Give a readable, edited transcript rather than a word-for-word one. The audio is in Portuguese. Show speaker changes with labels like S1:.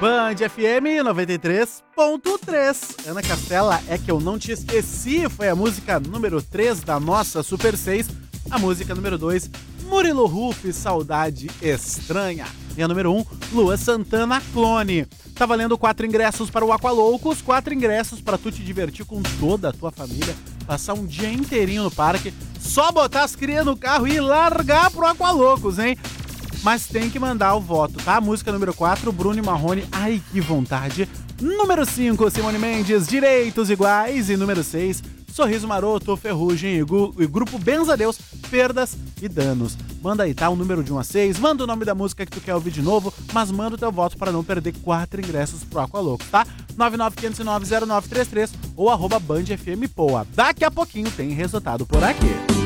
S1: Band FM 93.3. Ana Castela, É Que Eu Não Te Esqueci, foi a música número 3 da nossa Super 6. A música número 2, Murilo Huff, Saudade Estranha. E a número 1, Lua Santana, Clone. Tá valendo 4 ingressos para o Aqualoucos, 4 ingressos para tu te divertir com toda a tua família, passar um dia inteirinho no parque, só botar as crias no carro e largar pro Aqualoucos, hein? Mas tem que mandar o voto, tá? Música número 4, Bruno e Marrone, Ai Que Vontade. Número 5, Simone Mendes, Direitos Iguais. E número 6, Sorriso Maroto, Ferrugem e Grupo Benzadeus, Perdas e Danos. Manda aí, tá? O número de 1 a 6, manda o nome da música que tu quer ouvir de novo, mas manda o teu voto para não perder 4 ingressos pro Aqualouco, tá? 995090933 ou @BandFMPoa. Daqui a pouquinho tem resultado por aqui.